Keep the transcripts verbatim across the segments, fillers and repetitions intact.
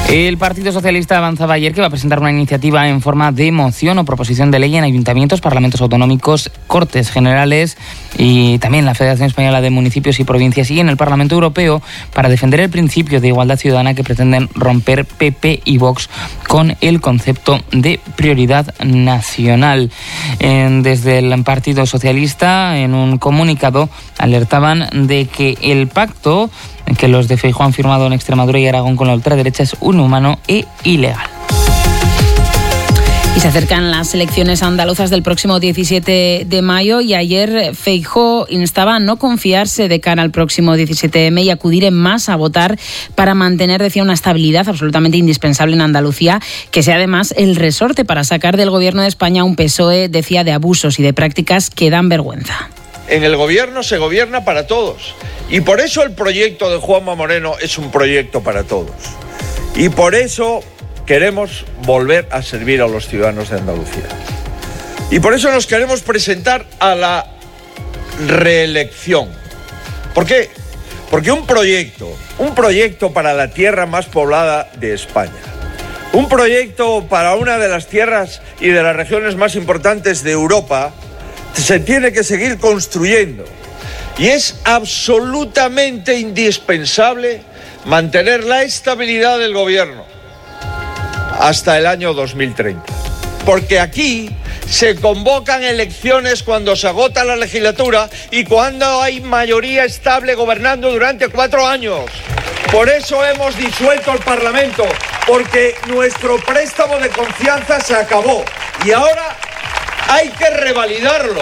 El Partido Socialista avanzaba ayer que va a presentar una iniciativa en forma de moción o proposición de ley en ayuntamientos, parlamentos autonómicos, Cortes Generales y también la Federación Española de Municipios y Provincias y en el Parlamento Europeo para defender el principio de igualdad ciudadana que pretenden romper P P y Vox con el concepto de prioridad nacional. En, desde el Partido Socialista, en un comunicado, alertaban de que el pacto que los de Feijóo han firmado en Extremadura y Aragón con la ultraderecha es inhumano e ilegal. Y se acercan las elecciones andaluzas del próximo diecisiete de mayo y ayer Feijóo instaba a no confiarse de cara al próximo diecisiete de mayo y acudir en masa a votar para mantener, decía, una estabilidad absolutamente indispensable en Andalucía, que sea además el resorte para sacar del gobierno de España un P S O E, decía, de abusos y de prácticas que dan vergüenza. En el gobierno se gobierna para todos y por eso el proyecto de Juanma Moreno es un proyecto para todos y por eso queremos volver a servir a los ciudadanos de Andalucía y por eso nos queremos presentar a la reelección. ¿Por qué? Porque un proyecto, un proyecto para la tierra más poblada de España, un proyecto para una de las tierras y de las regiones más importantes de Europa, se tiene que seguir construyendo y es absolutamente indispensable mantener la estabilidad del gobierno hasta el año dos mil treinta. Porque aquí se convocan elecciones cuando se agota la legislatura y cuando hay mayoría estable gobernando durante cuatro años. Por eso hemos disuelto el Parlamento, porque nuestro préstamo de confianza se acabó y ahora hay que revalidarlo.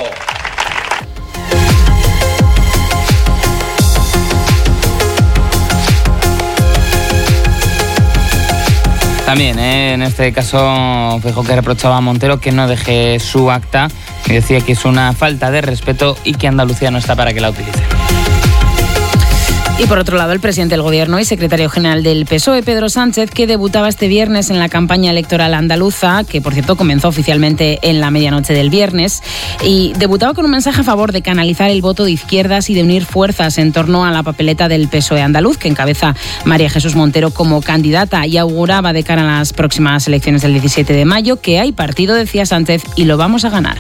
También, ¿eh? en este caso, Feijóo que reprochaba a Montero que no deje su acta y decía que es una falta de respeto y que Andalucía no está para que la utilice. Y por otro lado, el presidente del Gobierno y secretario general del P S O E, Pedro Sánchez, que debutaba este viernes en la campaña electoral andaluza, que por cierto comenzó oficialmente en la medianoche del viernes, y debutaba con un mensaje a favor de canalizar el voto de izquierdas y de unir fuerzas en torno a la papeleta del P S O E andaluz, que encabeza María Jesús Montero como candidata, y auguraba de cara a las próximas elecciones del diecisiete de mayo que hay partido, decía Sánchez, y lo vamos a ganar.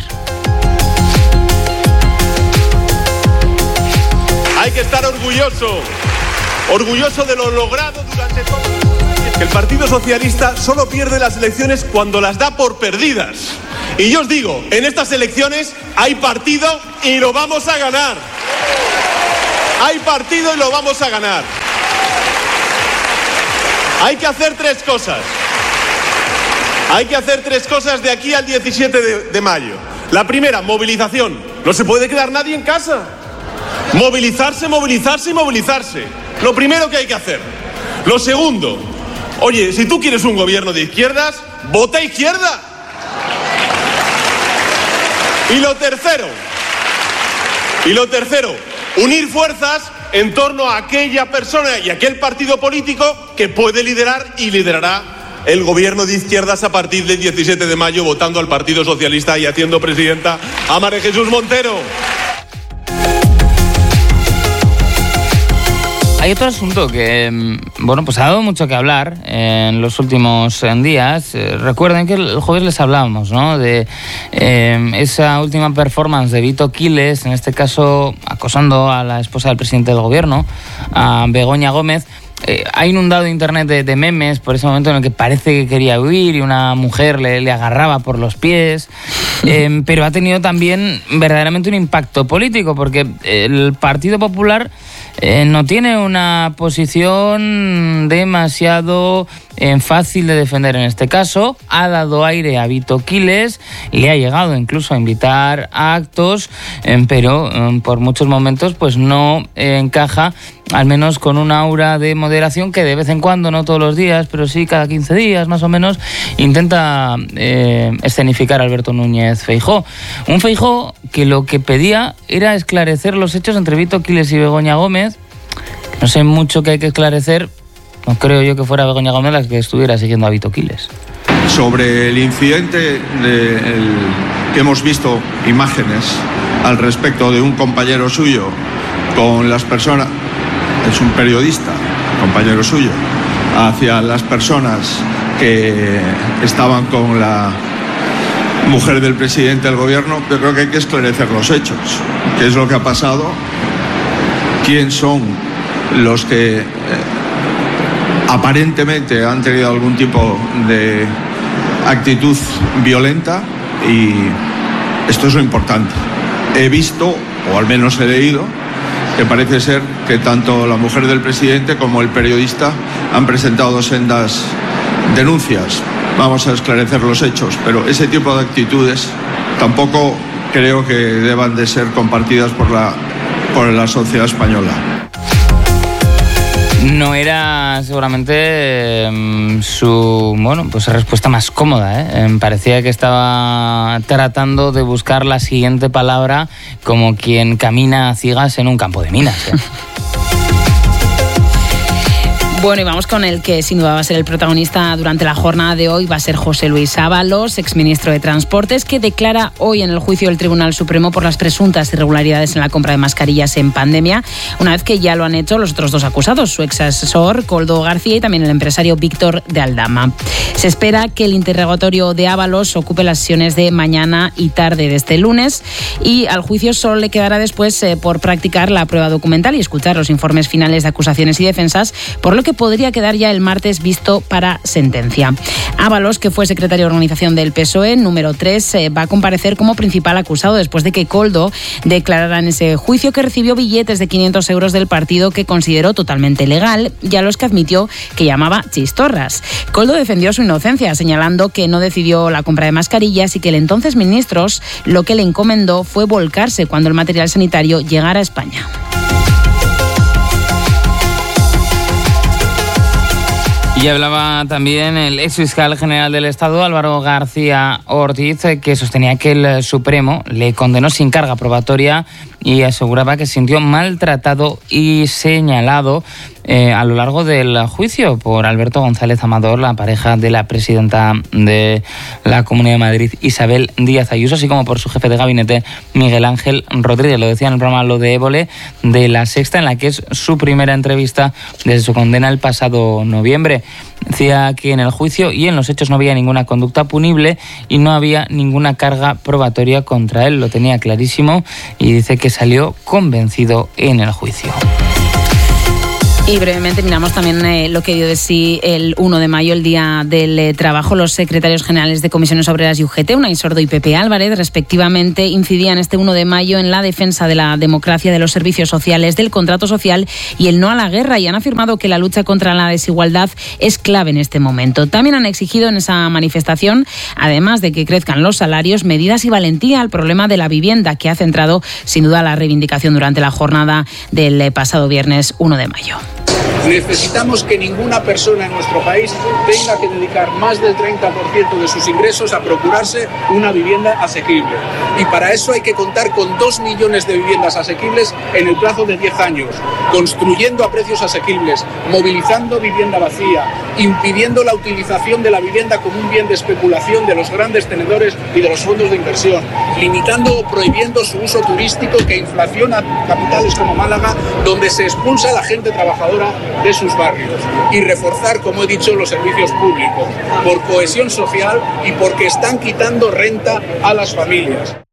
Hay que estar orgulloso, orgulloso de lo logrado durante todo el tiempo. El Partido Socialista solo pierde las elecciones cuando las da por perdidas. Y yo os digo, en estas elecciones hay partido y lo vamos a ganar. Hay partido y lo vamos a ganar. Hay que hacer tres cosas. Hay que hacer tres cosas de aquí al diecisiete de mayo. La primera, movilización. No se puede quedar nadie en casa. Movilizarse, movilizarse y movilizarse. Lo primero que hay que hacer. Lo segundo, oye, si tú quieres un gobierno de izquierdas, vota izquierda. Y lo tercero, y lo tercero, unir fuerzas en torno a aquella persona y aquel partido político que puede liderar y liderará el gobierno de izquierdas a partir del diecisiete de mayo, votando al Partido Socialista y haciendo presidenta a María Jesús Montero. Hay otro asunto que, bueno, pues ha dado mucho que hablar en los últimos días. Recuerden que el jueves les hablábamos, ¿no?, de eh, esa última performance de Vito Quiles, en este caso acosando a la esposa del presidente del gobierno, a Begoña Gómez. Eh, ha inundado internet de, de memes por ese momento en el que parece que quería huir y una mujer le, le agarraba por los pies, eh, pero ha tenido también verdaderamente un impacto político porque el Partido Popular eh, no tiene una posición demasiado eh, fácil de defender en este caso. Ha dado aire a Vito Quiles, le ha llegado incluso a invitar a actos, eh, pero eh, por muchos momentos pues no eh, encaja, al menos con un aura de moderación que de vez en cuando, no todos los días, pero sí cada quince días más o menos, intenta eh, escenificar a Alberto Núñez Feijóo. Un Feijóo que lo que pedía era esclarecer los hechos entre Vito Quiles y Begoña Gómez. No sé mucho que hay que esclarecer, no creo yo que fuera Begoña Gómez la que estuviera siguiendo a Vito Quiles. Sobre el incidente de el, que hemos visto imágenes al respecto de un compañero suyo con las personas, es un periodista, compañero suyo, hacia las personas que estaban con la mujer del presidente del gobierno, pero creo que hay que esclarecer los hechos. ¿Qué es lo que ha pasado? ¿Quién son los que eh, aparentemente han tenido algún tipo de actitud violenta? Y esto es lo importante. He visto, o al menos he leído, que parece ser que tanto la mujer del presidente como el periodista han presentado sendas denuncias. Vamos a esclarecer los hechos, pero ese tipo de actitudes tampoco creo que deban de ser compartidas por la, por la sociedad española. No era seguramente eh, su bueno, pues respuesta más cómoda, ¿eh? Eh, parecía que estaba tratando de buscar la siguiente palabra como quien camina a ciegas en un campo de minas, ¿eh? Bueno, y vamos con el que sin duda va a ser el protagonista durante la jornada de hoy, va a ser José Luis Ábalos, exministro de Transportes, que declara hoy en el juicio del Tribunal Supremo por las presuntas irregularidades en la compra de mascarillas en pandemia, una vez que ya lo han hecho los otros dos acusados, su ex asesor Koldo García y también el empresario Víctor de Aldama. Se espera que el interrogatorio de Ábalos ocupe las sesiones de mañana y tarde de este lunes, y al juicio solo le quedará después eh, por practicar la prueba documental y escuchar los informes finales de acusaciones y defensas, por lo que podría quedar ya el martes visto para sentencia. Ábalos, que fue secretario de organización del P S O E, número tres, eh, va a comparecer como principal acusado después de que Koldo declarara en ese juicio que recibió billetes de quinientos euros del partido que consideró totalmente legal y a los que admitió que llamaba chistorras. Koldo defendió su inocencia, señalando que no decidió la compra de mascarillas y que el entonces ministro lo que le encomendó fue volcarse cuando el material sanitario llegara a España. Y hablaba también el ex fiscal general del Estado, Álvaro García Ortiz, que sostenía que el Supremo le condenó sin carga probatoria y aseguraba que se sintió maltratado y señalado eh, a lo largo del juicio por Alberto González Amador, la pareja de la presidenta de la Comunidad de Madrid, Isabel Díaz Ayuso, así como por su jefe de gabinete, Miguel Ángel Rodríguez. Lo decía en el programa Lo de Évole de La Sexta, en la que es su primera entrevista desde su condena el pasado noviembre. Decía que en el juicio y en los hechos no había ninguna conducta punible y no había ninguna carga probatoria contra él. Lo tenía clarísimo y dice que salió convencido en el juicio. Y brevemente miramos también eh, lo que dio de sí el uno de mayo, el Día del eh, Trabajo. Los secretarios generales de Comisiones Obreras y U G T, Unai Sordo y Pepe Álvarez, respectivamente, incidían este uno de mayo en la defensa de la democracia, de los servicios sociales, del contrato social y el no a la guerra, y han afirmado que la lucha contra la desigualdad es clave en este momento. También han exigido en esa manifestación, además de que crezcan los salarios, medidas y valentía al problema de la vivienda, que ha centrado sin duda la reivindicación durante la jornada del eh, pasado viernes uno de mayo. Necesitamos que ninguna persona en nuestro país tenga que dedicar más del treinta por ciento de sus ingresos a procurarse una vivienda asequible. Y para eso hay que contar con dos millones de viviendas asequibles en el plazo de diez años, construyendo a precios asequibles, movilizando vivienda vacía, impidiendo la utilización de la vivienda como un bien de especulación de los grandes tenedores y de los fondos de inversión, limitando o prohibiendo su uso turístico que inflaciona capitales como Málaga, donde se expulsa a la gente trabajadora de sus barrios, y reforzar, como he dicho, los servicios públicos por cohesión social y porque están quitando renta a las familias.